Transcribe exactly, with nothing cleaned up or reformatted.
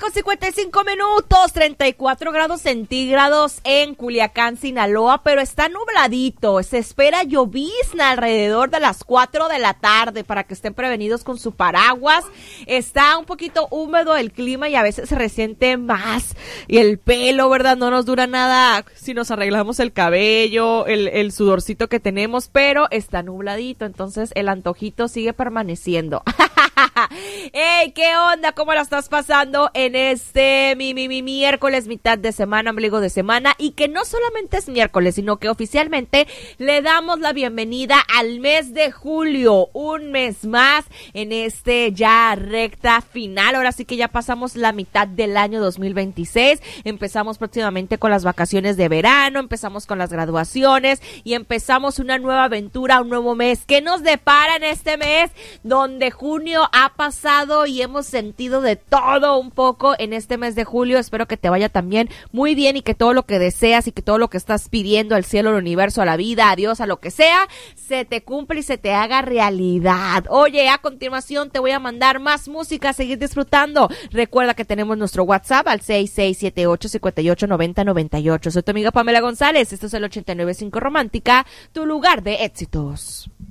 con cincuenta y cinco minutos, treinta y cuatro grados centígrados en Culiacán, Sinaloa, pero está nubladito. Se espera llovizna alrededor de las cuatro de la tarde para que estén prevenidos con su paraguas. Está un poquito húmedo el clima y a veces se resiente más. Y el pelo, ¿verdad? No nos dura nada si nos arreglamos el cabello, el, el sudorcito que tenemos, pero está nubladito, entonces el antojito sigue permaneciendo. ¡Ey! ¿Qué onda? ¿Cómo la estás pasando en este mi, mi, mi miércoles, mitad de semana, ombligo de semana? Y que no solamente es miércoles, sino que oficialmente le damos la bienvenida al mes de julio, un mes más en este ya recta final. Ahora sí que ya pasamos la mitad del año dos mil veintiséis, empezamos próximamente con las vacaciones de verano, empezamos con las graduaciones y empezamos una nueva aventura, un nuevo mes. ¿Qué nos depara en este mes donde junio ha pasado y hemos sentido de todo un poco en este mes de julio? Espero que te vaya también muy bien y que todo lo que deseas y que todo lo que estás pidiendo al cielo, al universo, a la vida, a Dios, a lo que sea, se te cumpla y se te haga realidad. Oye, a continuación te voy a mandar más música a seguir disfrutando. Recuerda que tenemos nuestro WhatsApp al seis seis siete ocho, cinco ocho, nueve cero nueve ocho. Soy tu amiga Pamela González. Esto es el ochenta y nueve punto cinco Romántica, tu lugar de éxitos.